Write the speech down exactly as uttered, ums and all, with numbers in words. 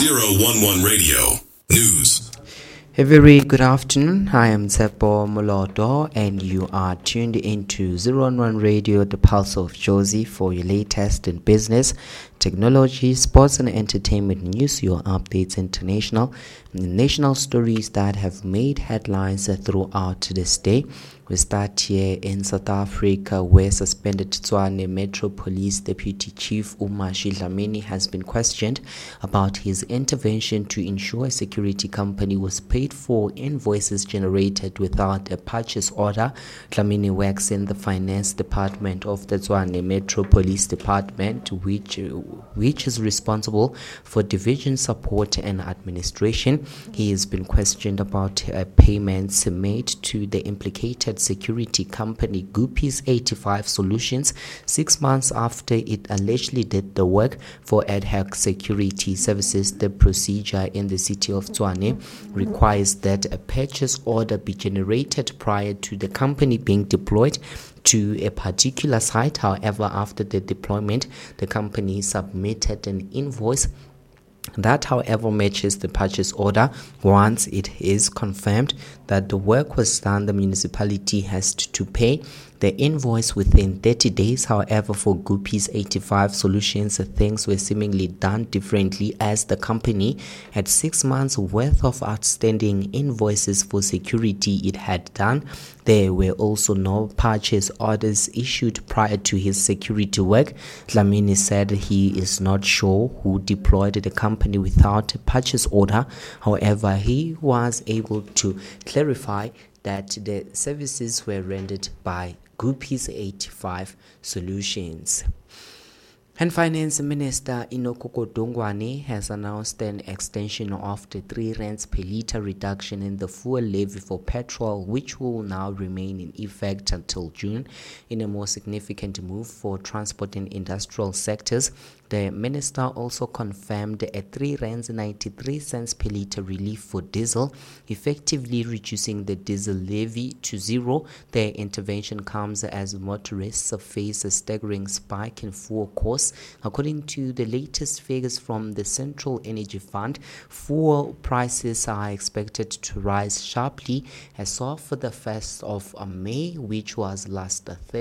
zero one one Radio News. A very good afternoon. I am Tsepo Molodo and you are tuned into zero one one Radio, the pulse of Jozi, for your latest in business, technology, sports and entertainment news, your updates international, and national stories that have made headlines throughout this day. We start here in South Africa, where suspended Tshwane Metro Police Deputy Chief Umashi Dlamini has been questioned about his intervention to ensure a security company was paid for invoices generated without a purchase order. Dlamini works in the finance department of the Tshwane Metro Police Department, which, which is responsible for division support and administration. He has been questioned about uh, payments made to the implicated security company Guppies eighty-five Solutions six months after it allegedly did the work for ad hoc security services. The procedure in the city of Tshwane requires that a purchase order be generated prior to the company being deployed to a particular site. However, after the deployment, the company submitted an invoice that, however, matches the purchase order. Once it is confirmed that the work was done, the municipality has to pay the invoice within thirty days. However, for Guppies eighty-five Solutions, things were seemingly done differently, as the company had six months worth of outstanding invoices for security it had done. There were also no purchase orders issued prior to his security work. Dlamini said he is not sure who deployed the company without a purchase order. However, he was able to clarify that the services were rendered by Guppies eighty-five Solutions. And Finance Minister Inokoko Dongwane has announced an extension of the three rands per litre reduction in the fuel levy for petrol, which will now remain in effect until June. In a more significant move for transport and industrial sectors, the minister also confirmed a three rands ninety-three cents per litre relief for diesel, effectively reducing the diesel levy to zero. The intervention comes as motorists face a staggering spike in fuel costs. According to the latest figures from the Central Energy Fund, fuel prices are expected to rise sharply as of the first of May, which was last Thursday.